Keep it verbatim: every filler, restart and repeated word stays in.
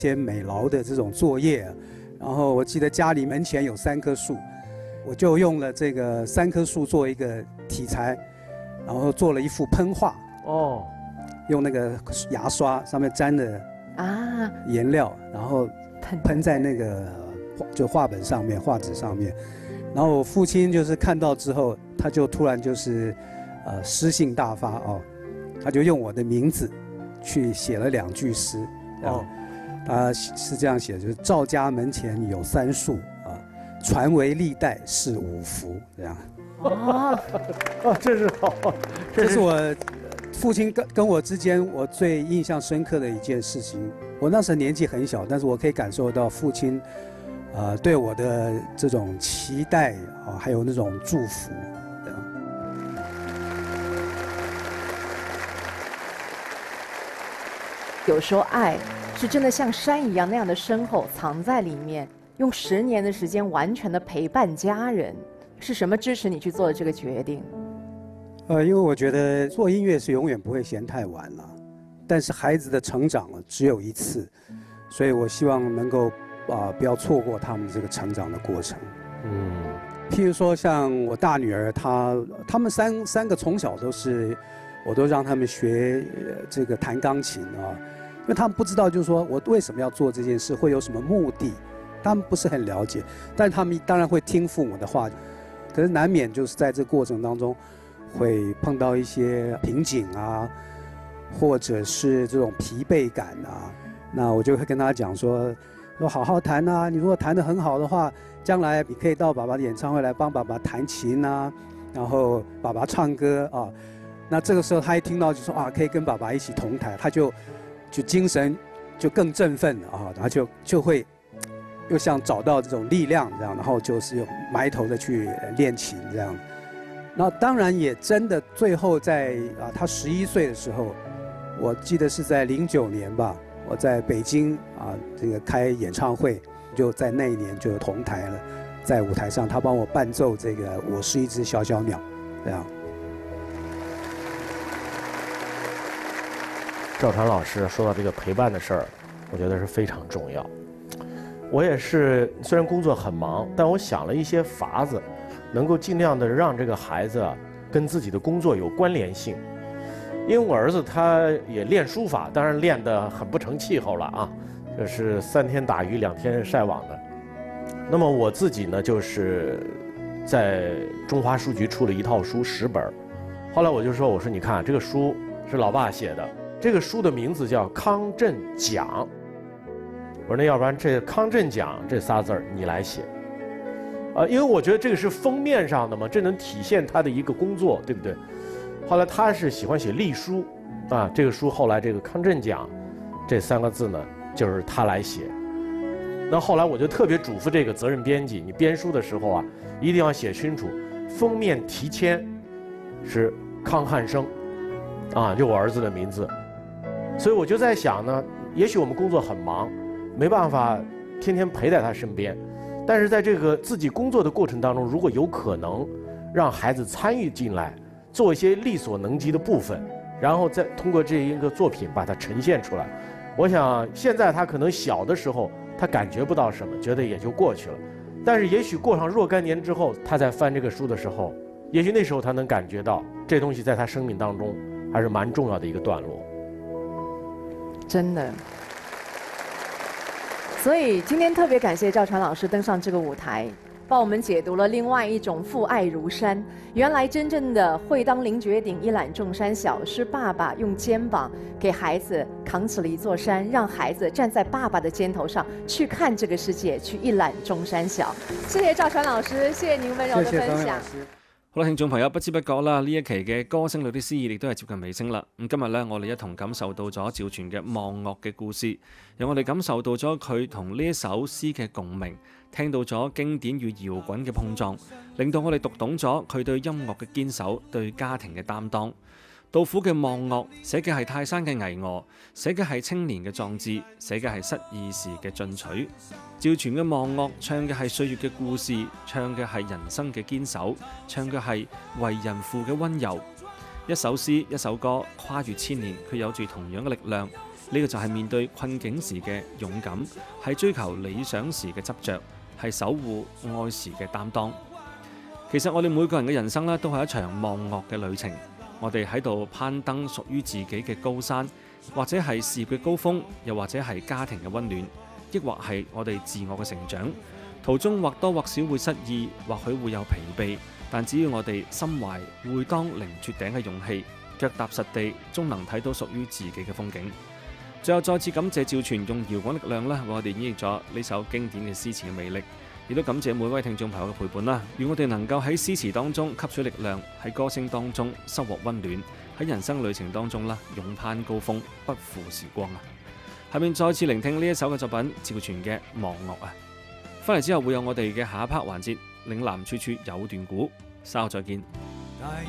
些美劳的这种作业。然后我记得家里门前有三棵树，我就用了这个三棵树做一个题材，然后做了一幅喷画。哦，用那个牙刷上面沾了啊颜料，然后喷在那个就画本上面、画纸上面。然后我父亲就是看到之后，他就突然就是呃诗性大发哦，他就用我的名字去写了两句诗。哦，他是这样写的，就是赵家门前有三树啊，传为历代是五福这样。 啊，哦，这是好， 这是我父亲跟跟我之间我最印象深刻的一件事情。我那时候年纪很小，但是我可以感受到父亲。呃，对我的这种期待啊，还有那种祝福， 有时候爱是真的像山一样那样的深厚，藏在里面，用十年的时间完全的陪伴家人。是什么支持你去做的这个决定？ 呃，因为我觉得做音乐是永远不会嫌太晚了，但是孩子的成长只有一次，所以我希望能够。啊，不要错过他们这个成长的过程。嗯，譬如说像我大女儿，她她们三三个从小都是，我都让他们学这个弹钢琴啊，因为他们不知道，就是说我为什么要做这件事，会有什么目的，他们不是很了解，但是他们当然会听父母的话，可是难免就是在这过程当中，会碰到一些瓶颈啊，或者是这种疲惫感啊，那我就会跟他讲说。说好好弹啊！你如果弹得很好的话，将来你可以到爸爸的演唱会来帮爸爸弹琴啊，然后爸爸唱歌啊。那这个时候他一听到就说啊，可以跟爸爸一起同台，他就就精神就更振奋了啊，然后就就会又像找到这种力量这样，然后就是又埋头的去练琴这样。那当然也真的最后在啊，他十一岁的时候，我记得是在零九年吧。我在北京啊，这个开演唱会，就在那一年就同台了，在舞台上他帮我伴奏这个《我是一只小小鸟》，这样。 赵传老师说到这个陪伴的事儿，我觉得是非常重要。我也是，虽然工作很忙，但我想了一些法子，能够尽量的让这个孩子跟自己的工作有关联性。因为我儿子他也练书法，当然练得很不成气候了啊，就是三天打鱼两天晒网的。那么我自己呢，就是在中华书局出了一套书十本，后来我就说，我说你看这个书是老爸写的，这个书的名字叫《康震讲》。我说那要不然这康震讲这仨字儿你来写，呃，因为我觉得这个是封面上的嘛，这能体现他的一个工作，对不对？后来他是喜欢写隶书，啊，这个书后来这个康震讲，这三个字呢，就是他来写。那后来我就特别嘱咐这个责任编辑，你编书的时候啊，一定要写清楚，封面题签是康汉生，啊，就我儿子的名字。所以我就在想呢，也许我们工作很忙，没办法天天陪在他身边，但是在这个自己工作的过程当中，如果有可能让孩子参与进来。做一些力所能及的部分，然后再通过这一个作品把它呈现出来。我想现在他可能小的时候他感觉不到什么，觉得也就过去了。但是也许过上若干年之后，他在翻这个书的时候，也许那时候他能感觉到这东西在他生命当中还是蛮重要的一个段落。 真的。所以今天特别感谢赵传老师登上这个舞台。帮我们解读了另外一种父爱如山。原来真正的会当凌绝顶，一览众山小，是爸爸用肩膀给孩子扛起了一座山，让孩子站在爸爸的肩头上去看这个世界，去一览众山小。谢谢赵传老師，謝謝您温柔的分享。 好啦，聽眾朋友，不知不覺啦，呢一期嘅歌聲裏的詩意亦都係接近尾聲啦。咁今日呢，我哋一同感受到咗趙傳嘅望樂嘅故事，讓我哋感受到咗佢同呢一首詩嘅共鳴，聽到咗經典與搖滾嘅碰撞，令到我哋讀懂咗佢對音樂嘅堅守，對家庭嘅擔當。杜甫嘅望樂寫嘅係泰山嘅巍峨，寫嘅係青年嘅壯志，寫嘅係失意時嘅進取。趙傳嘅望樂唱嘅係歲月嘅故事，唱嘅係人生嘅堅守，唱嘅係為人父嘅溫柔。一首詩一首歌跨越千年，佢有住同樣嘅力量， 呢個就係面對困境時嘅勇敢，係追求理想時嘅執着，係守護愛時嘅擔當。其實我哋每個人嘅人生咧，都係一場望岳嘅旅程。我哋喺度攀登屬於自己嘅高山，或者係事業嘅高峰，又或者係家庭嘅溫暖，抑或係我哋自我嘅成長。途中或多或少會失意，或許會有疲憊，但只要我哋心懷會當凌絕頂嘅勇氣，腳踏實地，終能睇到屬於自己嘅風景。最後再次感謝趙傳用搖滾力量啦，為我哋演繹咗呢首經典嘅詩詞嘅魅力，亦都感謝每位聽眾朋友嘅陪伴啦。願我哋能夠喺詩詞當中吸取力量，喺歌聲當中收穫溫暖，喺人生旅程當中啦勇攀高峰，不負時光啊！下面再次聆聽呢一首嘅作品，趙傳嘅《望岳》啊！翻嚟之後會有我哋嘅下一 part 環節，嶺南處處有段古，稍後再見。